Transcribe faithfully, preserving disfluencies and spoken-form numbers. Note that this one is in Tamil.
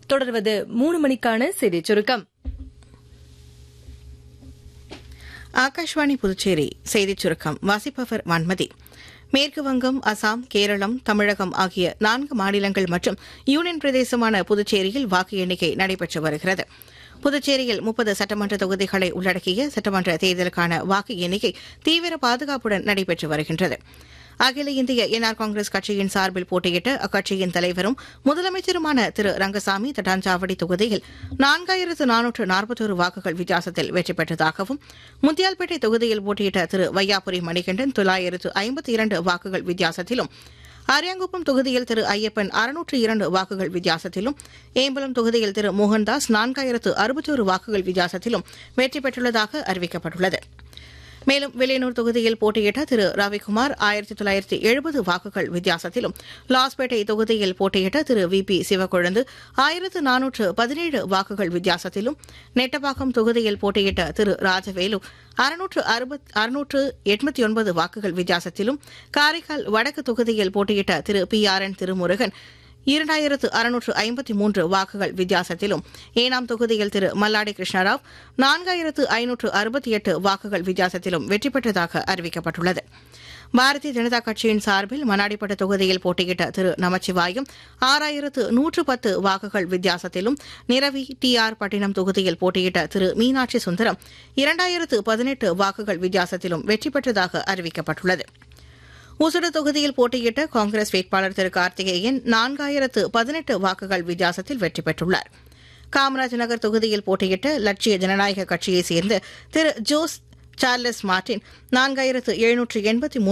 தொடர்வது மூணு மணிக்கான செய்திச் சுருக்கம். ஆகாஷ்வாணி புதுச்சேரி செய்திச் சுருக்கம் வாசிப்பவர் வான்மதி. மேற்கு வங்கம், அசாம், கேரளம், தமிழகம் ஆகிய நான்கு மாநிலங்கள் மற்றும் யூனியன் பிரதேசமான புதுச்சேரியில் வாக்கு எண்ணிக்கை நடைபெற்று வருகிறது. புதுச்சேரியில் முப்பது சட்டமன்ற தொகுதிகளை உள்ளடக்கிய சட்டமன்ற தேர்தலுக்கான வாக்கு எண்ணிக்கை தீவிர பாதுகாப்புடன் நடைபெற்று வருகின்றது. அகில இந்திய என்ஆர் காங்கிரஸ் கட்சியின் சார்பில் போட்டியிட்ட அக்கட்சியின் தலைவரும் முதலமைச்சருமான திரு ரங்கசாமி தட்டாஞ்சாவடி தொகுதியில் நான்காயிரத்து நானூற்று நாற்பத்தோரு வாக்குகள் வித்தியாசத்தில் வெற்றி பெற்றதாகவும், முத்தியால்பேட்டை தொகுதியில் போட்டியிட்ட திரு வையாபுரி மணிகண்டன் தொள்ளாயிரத்து ஐம்பத்தி இரண்டு வாக்குகள் வித்தியாசத்திலும், அரியாங்குப்பம் தொகுதியில் திரு ஐயப்பன் அறுநூற்று இரண்டு வாக்குகள் வித்தியாசத்திலும், ஏம்பலம் தொகுதியில் திரு மோகன்தாஸ் நான்காயிரத்து அறுபத்தோரு வாக்குகள் வித்தியாசத்திலும் வெற்றி பெற்றுள்ளதாக அறிவிக்கப்பட்டுள்ளது. மேலும் வில்லியனூர் தொகுதியில் போட்டியிட்ட திரு ரவிக்குமார் ஆயிரத்தி தொள்ளாயிரத்தி எழுபது வாக்குகள் வித்தியாசத்திலும், லாஸ்பேட்டை தொகுதியில் போட்டியிட்ட திரு வி பி சிவக்கொழுந்து ஆயிரத்து நானூற்று பதினேழு வாக்குகள் வித்தியாசத்திலும், நெட்டப்பாக்கம் தொகுதியில் போட்டியிட்ட திரு ராஜவேலு அறுநூற்று அறுநூற்று எண்பத்தி ஒன்பது வாக்குகள் வித்தியாசத்திலும், காரைக்கால் வடக்கு தொகுதியில் போட்டியிட்ட திரு பி ஆர் என் திருமுருகன் இரண்டாயிரத்து அறுநூற்று ஐம்பத்தி மூன்று வாக்குகள் வித்தியாசத்திலும், ஏனாம் தொகுதியில் திரு மல்லாடி கிருஷ்ணராவ் நான்காயிரத்து ஐநூற்று அறுபத்தி எட்டு வாக்குகள் வித்தியாசத்திலும் வெற்றி பெற்றதாக அறிவிக்கப்பட்டுள்ளது. பாரதிய ஜனதா கட்சியின் சார்பில் மண்ணாடிப்பட்டு தொகுதியில் போட்டியிட்ட திரு நமச்சிவாயம் ஆறாயிரத்து நூற்று பத்து வாக்குகள் வித்தியாசத்திலும், நிரவி டி ஆர் பட்டினம் தொகுதியில் போட்டியிட்ட திரு மீனாட்சி சுந்தரம் இரண்டாயிரத்து பதினெட்டு வாக்குகள் வித்தியாசத்திலும் வெற்றி பெற்றதாக அறிவிக்கப்பட்டுள்ளது. ஊசுடு தொகுதியில் போட்டியிட்ட காங்கிரஸ் வேட்பாளர் திரு கார்த்திகேயன் நான்காயிரத்து பதினெட்டு வாக்குகள் வித்தியாசத்தில் வெற்றி பெற்றுள்ளார். காமராஜ் நகர் தொகுதியில் போட்டியிட்ட லட்சிய ஜனநாயக கட்சியைச் சேர்ந்த திரு ஜோஸ் சார்லஸ் மார்டின் நான்காயிரத்து எழுநூற்று எண்பத்தி